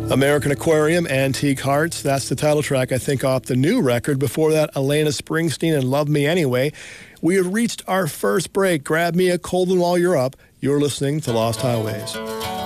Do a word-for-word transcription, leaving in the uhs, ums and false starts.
American Aquarium, Antique Hearts. That's the title track, I think, off the new record. Before that, Elena Springsteen and Love Me Anyway. We have reached our first break. Grab me a cold one while you're up. You're listening to Lost Highways.